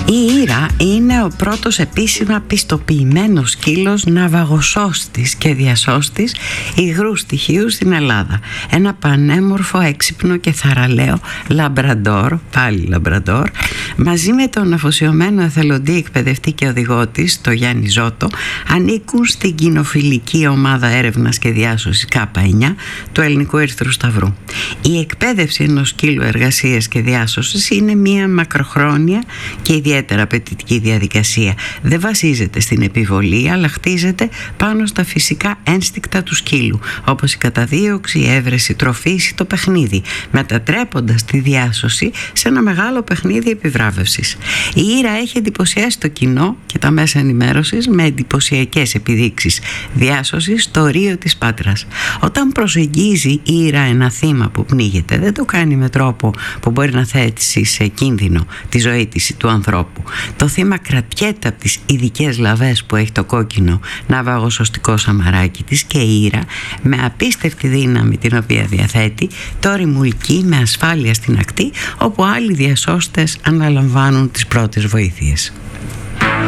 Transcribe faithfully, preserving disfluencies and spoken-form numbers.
Η Ήρα είναι ο πρώτος επίσημα πιστοποιημένος σκύλος ναυαγοσώστης και διασώστης υγρού στοιχείου στην Ελλάδα. Ένα πανέμορφο, έξυπνο και θαραλέο λαμπραντόρ, πάλι λαμπραντόρ, μαζί με τον αφοσιωμένο εθελοντή εκπαιδευτή και οδηγό της, το Γιάννη Ζώτο, ανήκουν στην κοινοφιλική ομάδα έρευνας και διάσωσης Κ εννιά του Ελληνικού Ερυθρού Σταυρού. Η εκπαίδευση ενός σκύλου εργασίας και διάσωσης είναι μια μακροχρόνια και ιδιαίτερα απαιτητική διαδικασία. Δεν βασίζεται στην επιβολή, αλλά χτίζεται πάνω στα φυσικά ένστικτα του σκύλου, όπως η καταδίωξη, η έβρεση τροφής ή το παιχνίδι, μετατρέποντας τη διάσωση σε ένα μεγάλο παιχνίδι επιβράβευσης. Η Ήρα έχει εντυπωσιάσει το κοινό και τα μέσα ενημέρωσης με εντυπωσιακές επιδείξεις διάσωσης στο Ρίο της Πάτρας. Όταν προσεγγίζει η Ήρα ένα θύμα που πνίγεται, δεν το κάνει με τρόπο που μπορεί να θέσει σε κίνδυνο τη ζωή της ή του ανθρώπου. Το θύμα κρατιέται από τις ειδικές λαβές που έχει το κόκκινο ναυαγοσωστικό σαμαράκι της και η Ήρα, με απίστευτη δύναμη την οποία διαθέτει, το ρημουλκεί με ασφάλεια στην ακτή, όπου άλλοι διασώστες αναλαμβάνουν τις πρώτες βοήθειες.